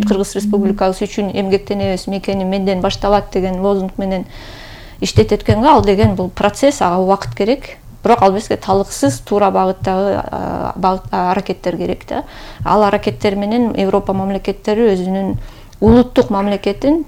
Кыргыз Республикасы үчүн эмгектенебиз, мекени менден башталат деген лозунг менен иштетет экенго, ал деген бул процесс, ага убакыт керек. Бирок албетте талыксыз туура багыттагы аракеттер керек да. Ал аракеттер менен Европа мамлекеттери өзүнүн улуттук мамлекетин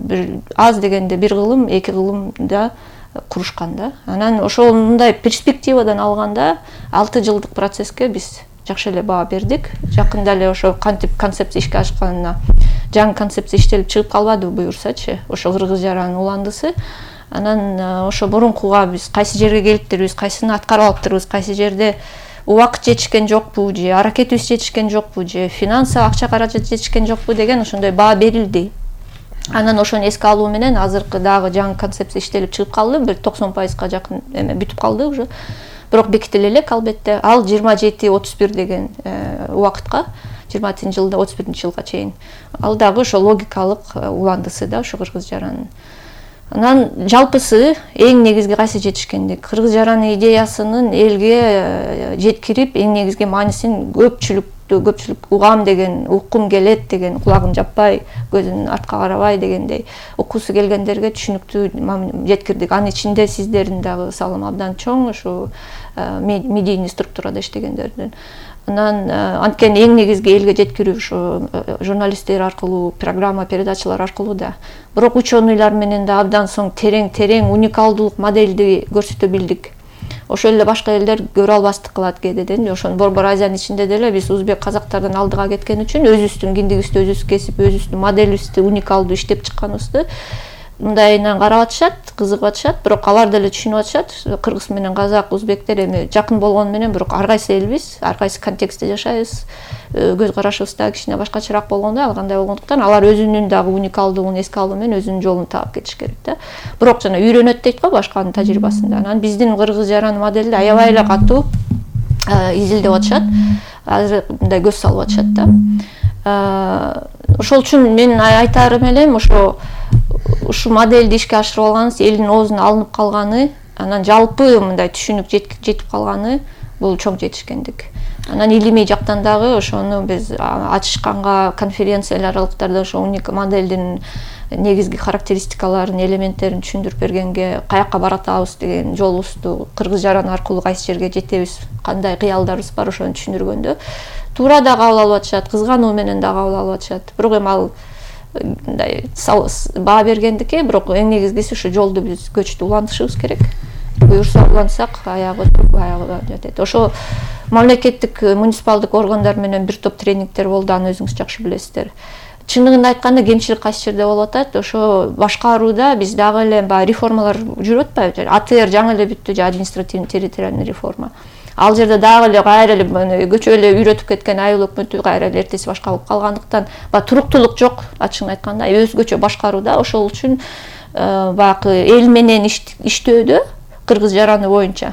аз дегенде 1 кылым, 2 кылымда курушкан да. Анан ошондой перспективадан алганда 6 жылдык процесске биз жакшы эле баа бердик. Жакында эле ошо кантип концепция ишке ашканына жаңы концепция иштелип чыгып калбады буюрсачы, ошо Кыргыз жаранын уландысы. Анан ошо мурункуга биз кайсы жерге келиптирбиз, кайсыны аткарып алыптырбыз, кайсы жерде убакыт жетишкен жокпу же аракетибиз жетишкен жокпу же финансылык акча каражат жетишкен жокпу деген ошондой баа берилди. Анан ошону эске алуу менен азыркы дагы жаңы концепция иштелип чыгып калды, бир 90%га жакын бүтүп калды уже. Бирок бекитиле элек албетте. Ал 27-31 деген убакытка, 26-жылда 31-жылга чейин. Ал дагы ошо логикалык уландысы да ошо Кыргыз жаранын. Анан жалпысы эң негизги кайсы жетишкендик? Кыргыз жараны идеясынын элге жеткирип, эң негизги маанисин көпчүлүк угам деген, уккум келет деген, кулагын жаппай, көзүн артка карабай дегендей уккусу келгендерге түшүнүктүү жеткирдик. Анын ичинде сиздердин дагы салым абдан чоң, ушу медийный структурада иштегендердин. Анан анткени эң негизги элге жеткирүү ушу журналисттер аркылуу, программа, передачалар аркылуу да. Бирок ученыйлар менен да абдан соң терең уникалдуулук модельди көрсөтө билдик. Ошо эле башка элдер көрө албастык кылат кээдеден. Ошону Борбор Азиянын ичинде деле биз узбек казактардан алдыга кеткен үчүн өзүбүздүн киндигибизди өзүбүз кесип, өзүбүздүн моделибизди уникалдуу иштеп чыкканыбызды мындайынан карап атышат, кызыгып атышат, бирок алар деле түшүнүп атышат. Кыргыз менен казак, узбектер эми жакын болгону менен, бирок ар кайсы элбиз, ар кайсы контекстте жашайбыз. Көз карашыбыз да кичине башкачараак болгондо, ал кандай болгондуктан алар өзүнүн дагы уникалдуулугун эске алуу менен өзүнүн жолун таап кетиш керек да. Бирок жана үйрөнөт дейт го башканын тажрыйбасында. Анан биздин Кыргыз жараны модели аябай эле катуу изилдеп атышат. Азыр мындай көз салып атышат да. Ошол үчүн мен айтарым элем, ушу модельди ишке ашырып алганыбыз, элдин оозуна алынып калганы, анан жалпы мындай түшүнүк жетип калганы бул чоң жетишкендик. Анан илимий жактан дагы ошону биз ачышканга, конференциялар аралыктарда ошо модельдин негизги характеристикаларын, элементтерин түшүндүрүп бергенге, каякка баратабыз деген жолубузду, Кыргыз жараны аркылуу кайсы жерге жетебиз, кандай кыялдарыбыз бар, ошону түшүндүргөндө туура да кабыл алып атышат, кызгануу менен да кабыл алып атышат. Бирок эми ал мындай баа бергендикке, бирок эң негизгиси ушу жолду биз көчтү улантышыбыз керек. Буюрса улантсак аягы жетет. Ошо мамлекеттик муниципалдык органдар менен бир топ тренингтер болду, аны өзүңүз жакшы билесиздер. Чындыгын айтканда кемчилик кайсы жерде болуп атат? Ошо башкарууда биз дагы эле баягы реформалар жүрүп атпайбы? АТР жаңы эле бүттү, административный территориальный реформа. Ал жерде дагы эле кайра эле көчө эле үйрөтүп кеткен айыл өкмөтү кайра эле эртеси башка болуп калгандыктан баягы туруктуулук жок, ачыгын айтканда, өзгөчө башкарууда. Ошол үчүн баягы эл менен иштөөдө Кыргыз жараны боюнча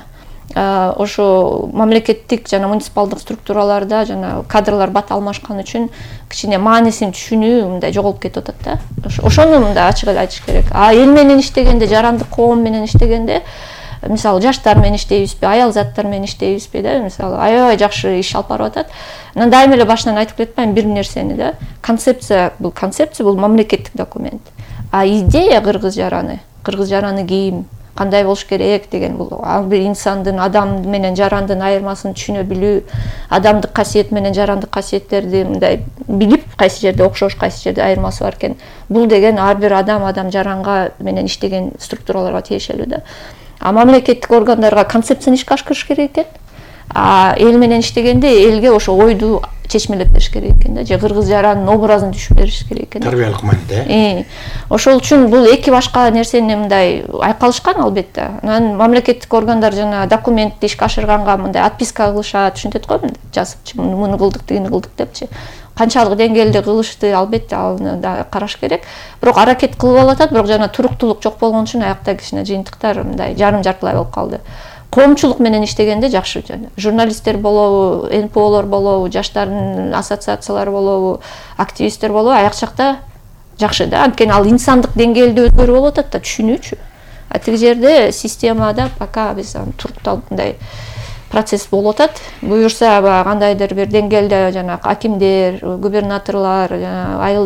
ошо мамлекеттик жана муниципалдык структураларда жана кадрлар бат алмашкан үчүн кичине маанисин түшүнүү мындай жоголуп кетип атат да. Ошону мындай ачык эле айтыш керек. Эл менен иштегенде, жарандык коом менен иштегенде, мисалы жаштар менен иштейбизби, аял заттар менен иштейбизби да, мисалы аябай жакшы иш алып барып атат. Анан дайыма эле башынан айтып кетпайм бир нерсени да. Концепция бул мамлекеттик документ. Идея Кыргыз жараны кийим, кандай болуш керек деген бул бир инсандын, адам менен жарандын айырмасын түшүнө билүү, адамдык касиет менен жарандык касиеттерди мындай билип, кайсы жерде окшош, кайсы жерде айырмасы бар экен. Бул деген ар бир адам жаранга менен иштеген структураларга тиешелүү да. Мамлекеттик органдарга концепцияны ишке ашырыш керек экен. Эл менен иштегенде элге ошо ойду чечмелеп бериш керек экен да, же Кыргыз жаранын образын түшүп бериш керек экен. Тарбиялык мааниде. Ошол үчүн бул эки башка нерсени мындай айкалышкан албетте. Анан мамлекеттик органдар жана документти ишке ашырганга мындай отписка кылышат, түшүнөт го, жазып муну кылдык, тигини кылдык депчи. Канчалык деңгээлде кылышты, албетте аны да караш керек. Бирок аракет кылып алатат, бирок жана туруктуулук жок болгон үчүн аякта кичине жыйынтыктар мындай жарым-жартылай болуп калды. Коомчулук менен иштегенде жакшы, журналисттер болобу, НПОлор болобу, жаштардын ассоциациялары болобу, активисттер болобу, аяк жакта жакшы да. Анткени ал инсандык деңгээлде өзгөрүү болуп атат да, түшүнүүчү. Тиги жерде системада пока биз турукталып мындай процесс болуп атат. Буюрса кандайдыр бир деңгээлде жана акимдер, губернаторлор, айыл